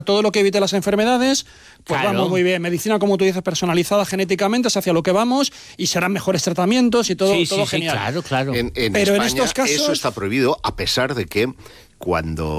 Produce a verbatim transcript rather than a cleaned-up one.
todo lo que evite las enfermedades, pues Claro. vamos muy bien. Medicina, como tú dices, personalizada genéticamente, es hacia lo que vamos y serán mejores tratamientos y todo, Sí, todo sí, sí, genial. claro, claro. En, en Pero en España estos casos- eso está prohibido, a pesar de que cuando